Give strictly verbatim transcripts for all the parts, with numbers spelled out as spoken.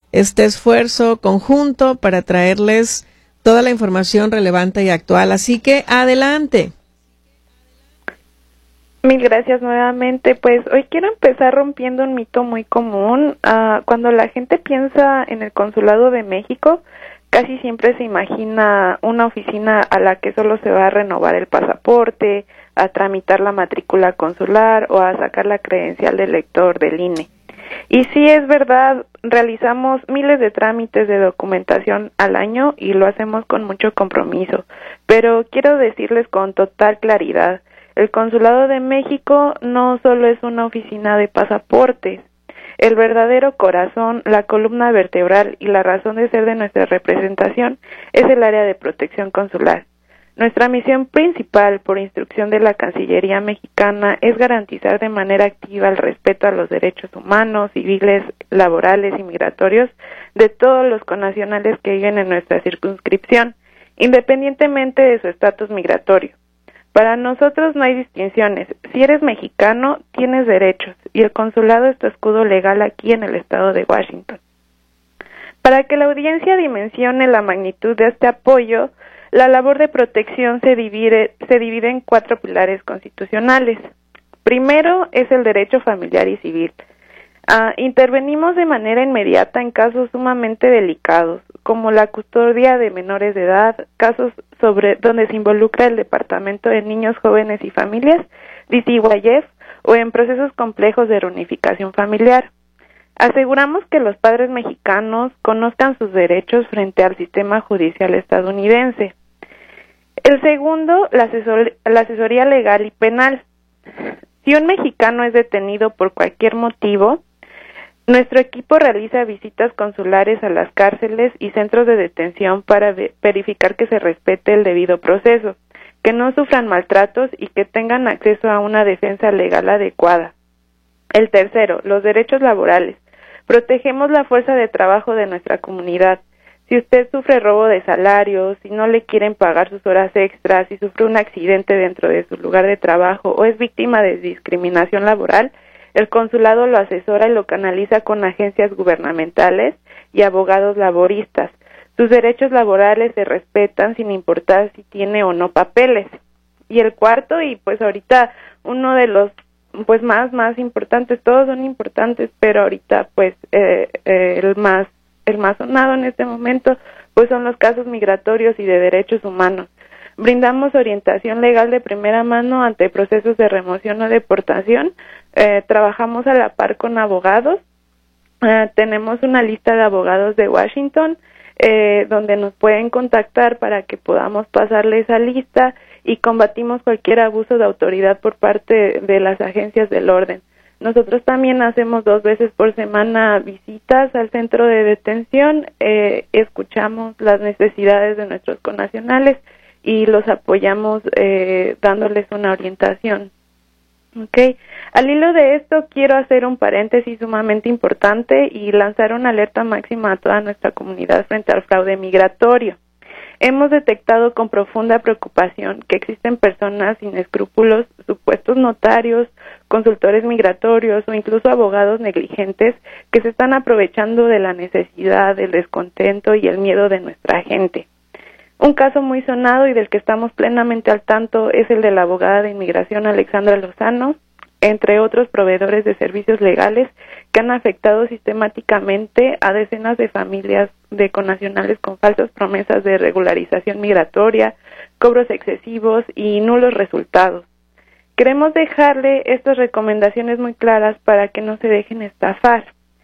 este esfuerzo conjunto para traerles toda la información relevante y actual. Así que adelante. Mil gracias nuevamente. Pues hoy quiero empezar rompiendo un mito muy común. Uh, cuando la gente piensa en el Consulado de México, casi siempre se imagina una oficina a la que solo se va a renovar el pasaporte, a tramitar la matrícula consular o a sacar la credencial del lector del I N E. Y sí, es verdad, realizamos miles de trámites de documentación al año y lo hacemos con mucho compromiso, pero quiero decirles con total claridad, el Consulado de México no solo es una oficina de pasaportes. El verdadero corazón, la columna vertebral y la razón de ser de nuestra representación es el área de protección consular. Nuestra misión principal, por instrucción de la Cancillería mexicana, es garantizar de manera activa el respeto a los derechos humanos, civiles, laborales y migratorios de todos los connacionales que viven en nuestra circunscripción, independientemente de su estatus migratorio. Para nosotros no hay distinciones. Si eres mexicano, tienes derechos, y el consulado es tu escudo legal aquí en el estado de Washington. Para que la audiencia dimensione la magnitud de este apoyo, la labor de protección se divide, se divide en cuatro pilares constitucionales. Primero es el derecho familiar y civil. Uh, intervenimos de manera inmediata en casos sumamente delicados, como la custodia de menores de edad, casos sobre donde se involucra el Departamento de Niños, Jóvenes y Familias, D C Y F, o en procesos complejos de reunificación familiar. Aseguramos que los padres mexicanos conozcan sus derechos frente al sistema judicial estadounidense. El segundo, la, asesor la asesoría legal y penal. Si un mexicano es detenido por cualquier motivo, nuestro equipo realiza visitas consulares a las cárceles y centros de detención para verificar que se respete el debido proceso, que no sufran maltratos y que tengan acceso a una defensa legal adecuada. El tercero, los derechos laborales. Protegemos la fuerza de trabajo de nuestra comunidad. Si usted sufre robo de salarios, si no le quieren pagar sus horas extras, si sufre un accidente dentro de su lugar de trabajo o es víctima de discriminación laboral, el consulado lo asesora y lo canaliza con agencias gubernamentales y abogados laboristas. Sus derechos laborales se respetan sin importar si tiene o no papeles. Y el cuarto, y pues ahorita uno de los pues más más importantes, todos son importantes, pero ahorita pues eh, eh, el más el más sonado en este momento pues son los casos migratorios y de derechos humanos. Brindamos orientación legal de primera mano ante procesos de remoción o deportación. Eh, trabajamos a la par con abogados. Eh, tenemos una lista de abogados de Washington eh, donde nos pueden contactar para que podamos pasarle esa lista, y combatimos cualquier abuso de autoridad por parte de las agencias del orden. Nosotros también hacemos dos veces por semana visitas al centro de detención, eh, escuchamos las necesidades de nuestros connacionales y los apoyamos eh, dándoles una orientación. Okay. Al hilo de esto quiero hacer un paréntesis sumamente importante y lanzar una alerta máxima a toda nuestra comunidad frente al fraude migratorio. Hemos detectado con profunda preocupación que existen personas sin escrúpulos, supuestos notarios, consultores migratorios o incluso abogados negligentes que se están aprovechando de la necesidad, del descontento y el miedo de nuestra gente. Un caso muy sonado y del que estamos plenamente al tanto es el de la abogada de inmigración Alexandra Lozano, entre otros proveedores de servicios legales que han afectado sistemáticamente a decenas de familias de connacionales con falsas promesas de regularización migratoria, cobros excesivos y nulos resultados. Queremos dejarle estas recomendaciones muy claras para que no se dejen estafar.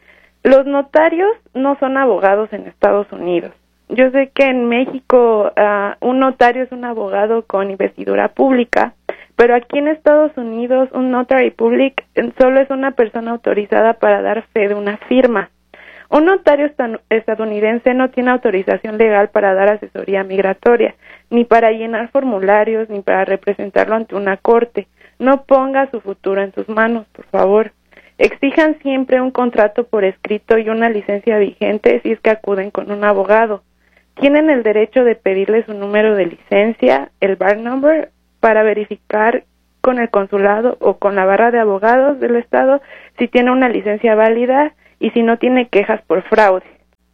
Los notarios no son abogados en Estados Unidos. Yo sé que en México uh, un notario es un abogado con investidura pública, pero aquí en Estados Unidos un notary public solo es una persona autorizada para dar fe de una firma. Un notario estadounidense no tiene autorización legal para dar asesoría migratoria, ni para llenar formularios, ni para representarlo ante una corte. No ponga su futuro en sus manos, por favor. Exijan siempre un contrato por escrito y una licencia vigente si es que acuden con un abogado. Tienen el derecho de pedirle su número de licencia, el bar number, para verificar con el consulado o con la barra de abogados del estado si tiene una licencia válida y si no tiene quejas por fraude.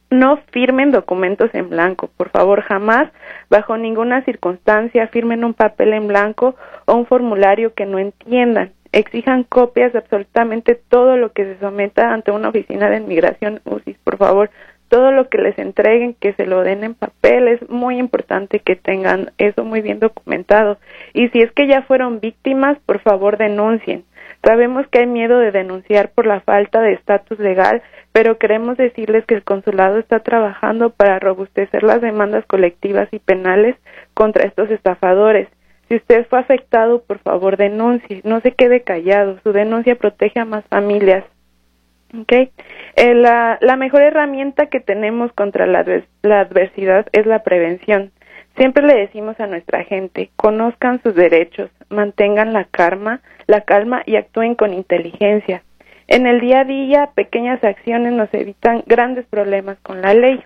No firmen documentos en blanco, por favor, jamás, bajo ninguna circunstancia, firmen un papel en blanco o un formulario que no entiendan. Exijan copias de absolutamente todo lo que se someta ante una oficina de inmigración U C I S, por favor. Todo lo que les entreguen, que se lo den en papel, es muy importante que tengan eso muy bien documentado. Y si es que ya fueron víctimas, por favor denuncien. Sabemos que hay miedo de denunciar por la falta de estatus legal, pero queremos decirles que el consulado está trabajando para robustecer las demandas colectivas y penales contra estos estafadores. Si usted fue afectado, por favor denuncie, no se quede callado, su denuncia protege a más familias. Okay. Eh, la, la mejor herramienta que tenemos contra la, la adversidad es la prevención. Siempre le decimos a nuestra gente, conozcan sus derechos, mantengan la calma, la calma y actúen con inteligencia. En el día a día, pequeñas acciones nos evitan grandes problemas con la ley.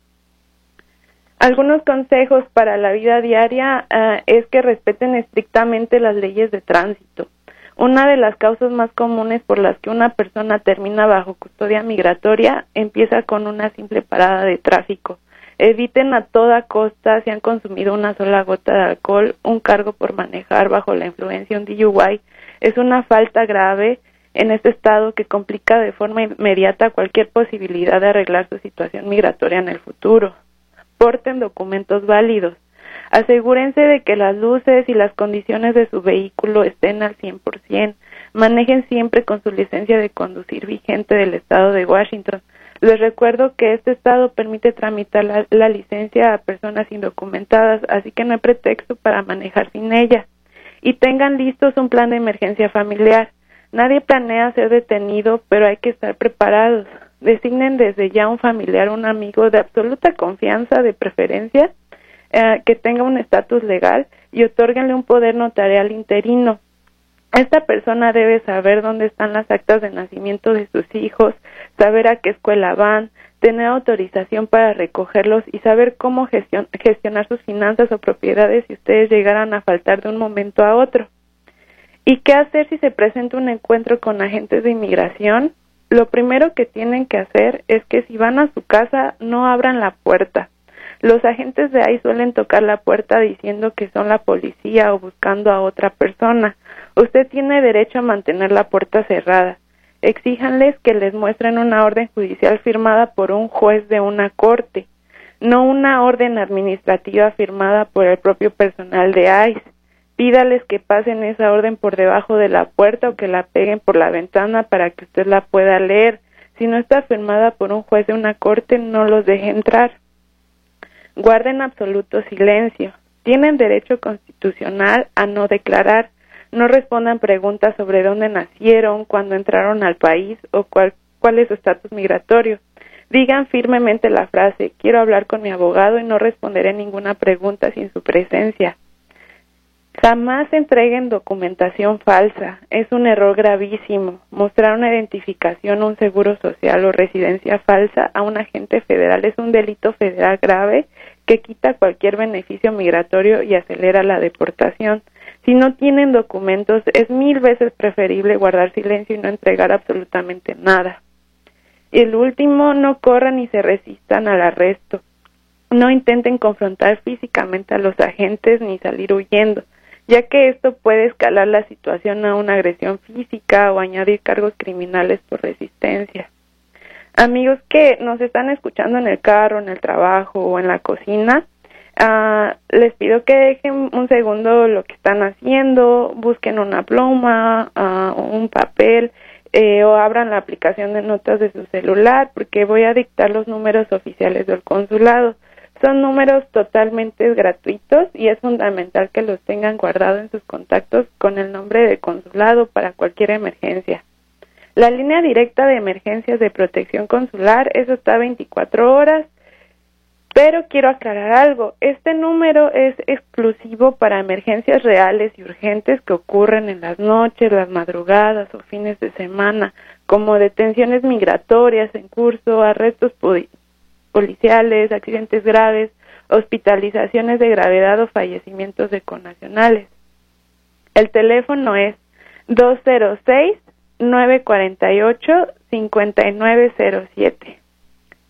Algunos consejos para la vida diaria uh, es que respeten estrictamente las leyes de tránsito. Una de las causas más comunes por las que una persona termina bajo custodia migratoria empieza con una simple parada de tráfico. Eviten a toda costa, si han consumido una sola gota de alcohol, un cargo por manejar bajo la influencia, un D U I. Es una falta grave en este estado que complica de forma inmediata cualquier posibilidad de arreglar su situación migratoria en el futuro. Porten documentos válidos. Asegúrense de que las luces y las condiciones de su vehículo estén al cien por ciento. Manejen siempre con su licencia de conducir vigente del estado de Washington. Les recuerdo que este estado permite tramitar la, la licencia a personas indocumentadas, así que no hay pretexto para manejar sin ella. Y tengan listos un plan de emergencia familiar. Nadie planea ser detenido, pero hay que estar preparados. Designen desde ya un familiar, un amigo de absoluta confianza, de preferencia, eh, que tenga un estatus legal y otórguenle un poder notarial interino. Esta persona debe saber dónde están las actas de nacimiento de sus hijos, saber a qué escuela van, tener autorización para recogerlos y saber cómo gestion- gestionar sus finanzas o propiedades si ustedes llegaran a faltar de un momento a otro. ¿Y qué hacer si se presenta un encuentro con agentes de inmigración? Lo primero que tienen que hacer es que si van a su casa no abran la puerta. Los agentes de ahí suelen tocar la puerta diciendo que son la policía o buscando a otra persona. Usted tiene derecho a mantener la puerta cerrada. Exíjanles que les muestren una orden judicial firmada por un juez de una corte, no una orden administrativa firmada por el propio personal de I C E. Pídales que pasen esa orden por debajo de la puerta o que la peguen por la ventana para que usted la pueda leer. Si no está firmada por un juez de una corte, no los deje entrar. Guarden absoluto silencio. Tienen derecho constitucional a no declarar. No respondan preguntas sobre dónde nacieron, cuándo entraron al país o cuál, cuál es su estatus migratorio. Digan firmemente la frase, quiero hablar con mi abogado y no responderé ninguna pregunta sin su presencia. Jamás entreguen documentación falsa. Es un error gravísimo. Mostrar una identificación, un seguro social o residencia falsa a un agente federal es un delito federal grave que quita cualquier beneficio migratorio y acelera la deportación. Si no tienen documentos, es mil veces preferible guardar silencio y no entregar absolutamente nada. Y el último, no corran y se resistan al arresto. No intenten confrontar físicamente a los agentes ni salir huyendo, ya que esto puede escalar la situación a una agresión física o añadir cargos criminales por resistencia. Amigos que nos están escuchando en el carro, en el trabajo o en la cocina, uh, les pido que dejen un segundo lo que están haciendo, busquen una pluma uh, o un papel eh, o abran la aplicación de notas de su celular porque voy a dictar los números oficiales del consulado. Son números totalmente gratuitos y es fundamental que los tengan guardados en sus contactos con el nombre de consulado para cualquier emergencia. La línea directa de emergencias de protección consular, eso está veinticuatro horas, pero quiero aclarar algo. Este número es exclusivo para emergencias reales y urgentes que ocurren en las noches, las madrugadas o fines de semana, como detenciones migratorias en curso, arrestos policiales, policiales, accidentes graves, hospitalizaciones de gravedad o fallecimientos de connacionales. El teléfono es dos cero seis, nueve cuatro ocho, cinco nueve cero siete.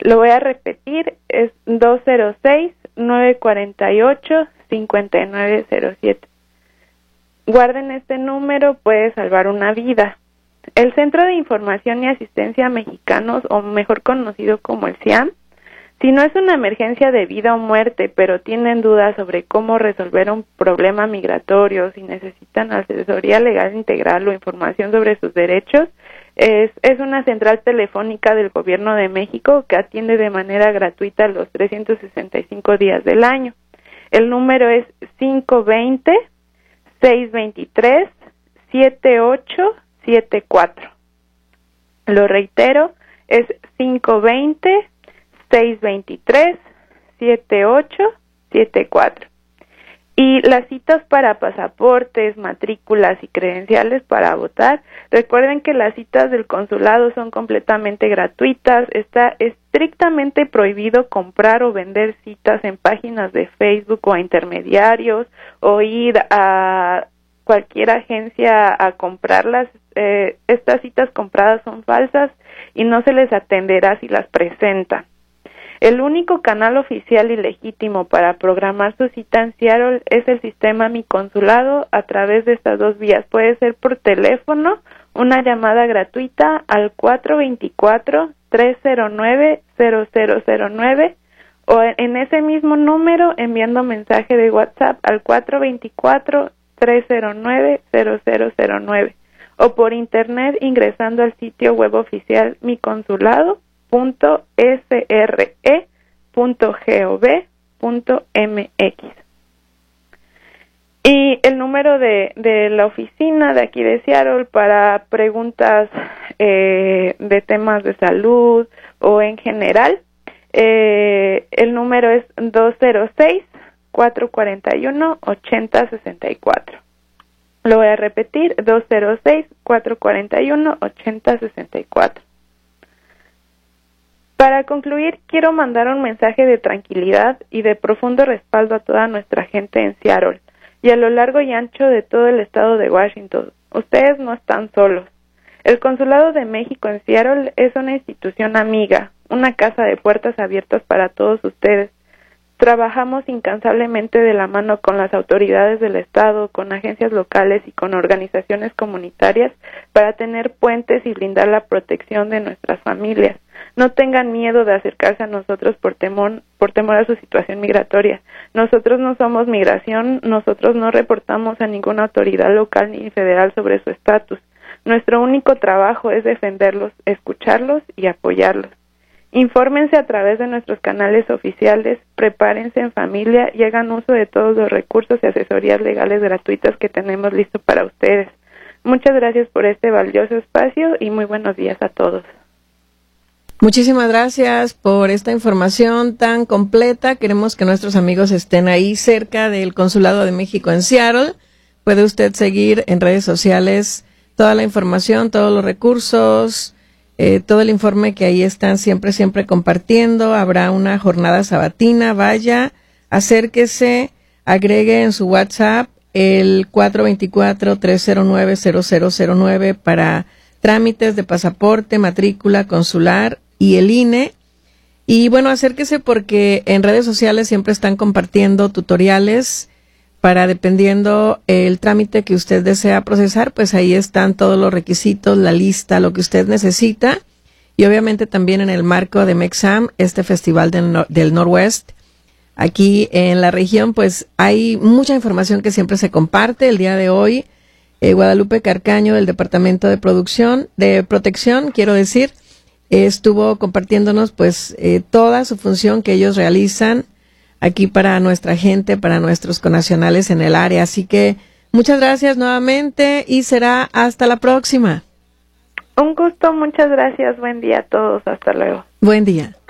Lo voy a repetir, es dos cero seis, nueve cuatro ocho, cinco nueve cero siete. Guarden este número, puede salvar una vida. El Centro de Información y Asistencia Mexicanos, o mejor conocido como el C I A M, si no es una emergencia de vida o muerte, pero tienen dudas sobre cómo resolver un problema migratorio, si necesitan asesoría legal integral o información sobre sus derechos, es, es una central telefónica del Gobierno de México que atiende de manera gratuita los trescientos sesenta y cinco días del año. El número es cinco dos cero, seis dos tres, siete ocho siete cuatro. Lo reitero, es cinco dos cero, seis dos tres, siete ocho siete cuatro. Y las citas para pasaportes, matrículas y credenciales para votar, recuerden que las citas del consulado son completamente gratuitas. Está estrictamente prohibido comprar o vender citas en páginas de Facebook o a intermediarios, o ir a cualquier agencia a comprarlas. Eh, estas citas compradas son falsas y no se les atenderá si las presentan. El único canal oficial y legítimo para programar su cita en Seattle es el sistema Mi Consulado a través de estas dos vías. Puede ser por teléfono, una llamada gratuita al cuatro dos cuatro, tres cero nueve, cero cero cero nueve, o en ese mismo número enviando mensaje de WhatsApp al cuatro dos cuatro, tres cero nueve, cero cero cero nueve, o por internet ingresando al sitio web oficial mi consulado punto s r e punto gov punto m x. Y el número de, de la oficina de aquí de Seattle para preguntas eh, de temas de salud o en general, eh, el número es dos cero seis, cuatro cuatro uno, ocho cero seis cuatro. Lo voy a repetir, dos cero seis, cuatro cuatro uno, ocho cero seis cuatro. Para concluir, quiero mandar un mensaje de tranquilidad y de profundo respaldo a toda nuestra gente en Seattle y a lo largo y ancho de todo el estado de Washington. Ustedes no están solos. El Consulado de México en Seattle es una institución amiga, una casa de puertas abiertas para todos ustedes. Trabajamos incansablemente de la mano con las autoridades del estado, con agencias locales y con organizaciones comunitarias para tener puentes y brindar la protección de nuestras familias. No tengan miedo de acercarse a nosotros por temor, por temor a su situación migratoria. Nosotros no somos migración, nosotros no reportamos a ninguna autoridad local ni federal sobre su estatus. Nuestro único trabajo es defenderlos, escucharlos y apoyarlos. Infórmense a través de nuestros canales oficiales, prepárense en familia y hagan uso de todos los recursos y asesorías legales gratuitas que tenemos listo para ustedes. Muchas gracias por este valioso espacio y muy buenos días a todos. Muchísimas gracias por esta información tan completa. Queremos que nuestros amigos estén ahí cerca del Consulado de México en Seattle. Puede usted seguir en redes sociales toda la información, todos los recursos, eh, todo el informe que ahí están siempre, siempre compartiendo. Habrá una jornada sabatina. Vaya, acérquese, agregue en su WhatsApp el cuatro dos cuatro, tres cero nueve, cero cero cero nueve para trámites de pasaporte, matrícula, consular y el I N E. Y bueno, acérquese porque en redes sociales siempre están compartiendo tutoriales para, dependiendo el trámite que usted desea procesar, pues ahí están todos los requisitos, la lista, lo que usted necesita. Y obviamente también en el marco de MEXAM, este Festival del, Nor- del Norwest, aquí en la región, pues hay mucha información que siempre se comparte. El día de hoy, eh, Guadalupe Carcaño, del Departamento de Producción, de Protección, quiero decir, estuvo compartiéndonos pues eh, toda su función que ellos realizan aquí para nuestra gente, para nuestros connacionales en el área. Así que muchas gracias nuevamente y será hasta la próxima. Un gusto, muchas gracias. Buen día a todos. Hasta luego. Buen día.